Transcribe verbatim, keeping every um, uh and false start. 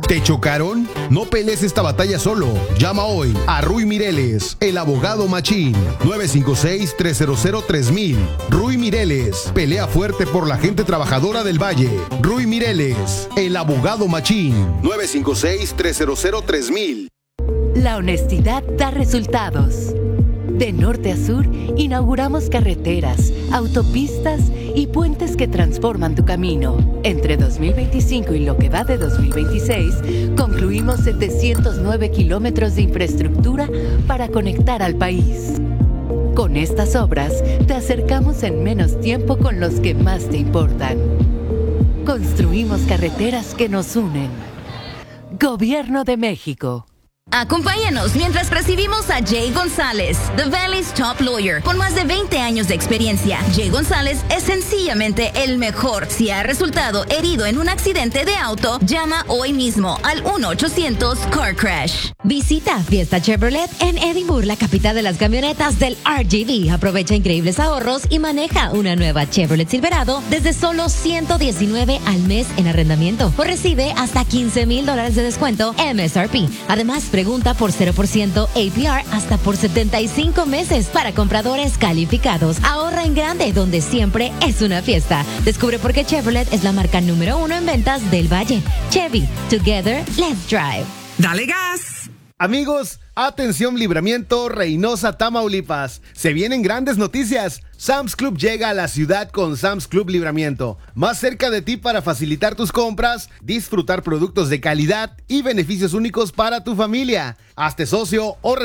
¿Te chocaron? No pelees esta batalla solo. Llama hoy a Rui Mireles, el abogado machín. nueve cinco seis, tres cero cero, tres mil. Rui Mireles, pelea fuerte por la gente trabajadora del Valle. Rui Mireles, el abogado machín. nueve cinco seis, tres cero cero, tres mil. La honestidad da resultados. De norte a sur, inauguramos carreteras, autopistas y puentes que transforman tu camino. Entre dos mil veinticinco y lo que va de dos mil veintiséis, concluimos setecientos nueve kilómetros de infraestructura para conectar al país. Con estas obras, te acercamos en menos tiempo con los que más te importan. Construimos carreteras que nos unen. Gobierno de México. Acompáñanos mientras recibimos a Jay González, The Valley's top lawyer, con más de veinte años de experiencia. Jay González es sencillamente el mejor. Si ha resultado herido en un accidente de auto, llama hoy mismo al uno ochocientos car crash. Visita Fiesta Chevrolet en Edinburgh, la capital de las camionetas del R G V. Aprovecha increíbles ahorros y maneja una nueva Chevrolet Silverado desde solo ciento diecinueve al mes en arrendamiento o recibe hasta quince mil dólares de descuento M S R P. Además, pregunta por cero por ciento A P R hasta por setenta y cinco meses para compradores calificados. Ahorra en grande, donde siempre es una fiesta. Descubre por qué Chevrolet es la marca número uno en ventas del Valle. Chevy, together, let's drive. ¡Dale gas! Amigos, atención Libramiento, Reynosa, Tamaulipas. Se vienen grandes noticias. Sam's Club llega a la ciudad con Sam's Club Libramiento. Más cerca de ti para facilitar tus compras, disfrutar productos de calidad y beneficios únicos para tu familia. Hazte socio o